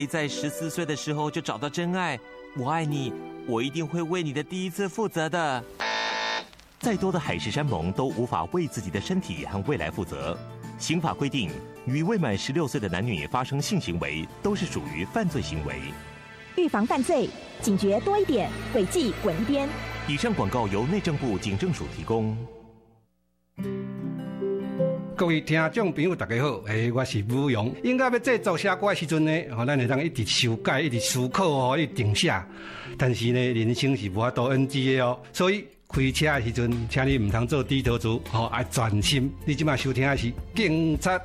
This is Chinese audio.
在14岁的时候就找到真爱，我爱你，我一定会为你的第一次负责的。 再多的海誓山盟都无法为自己的身体和未来负责。刑法规定，与未满16岁的男女发生性行为都是属于犯罪行为。 预防犯罪，警觉多一点，违纪滚一边。 以上广告由内政部警政署提供。 各位听众朋友，大家好，我是武勇。应该要制作写歌的时阵呢，咱会当一直修改，一直思考，一直定写。但是呢，人生是无法度 NG 的哦，所以开车的时阵，请你唔通做低头族，要专心。你即马收听的是警察